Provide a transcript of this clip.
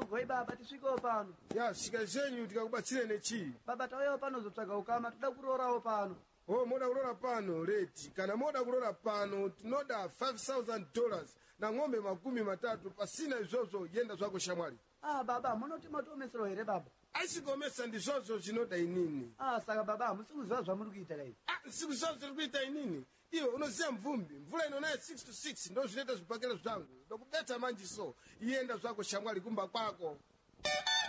Wei baba tisvikewo pano. Ya svika zvenyu tikakubatsireni chii? Baba tauyawo pano zotsvaga ukama toda kurorawo pano. Oh, moda kulora pano leti. Kana moda kulora pano tinoda $5,000 na ng'ombe 30 pasina izvozvo yenda zvako shamwali. Baba munoti matomesero here baba? Aisigomesa ndizvozvo zvinoda inini. Saka baba musikuziva zvamuri kuita lai. Sikuziva zviri kuita inini. Iwe unoziva mvumbi, mvula inonaye 6 to 6 ndo zvinoita zvibhakera zvangu. Ndokubeta manji so, yenda zvako shamwali kumba kwako.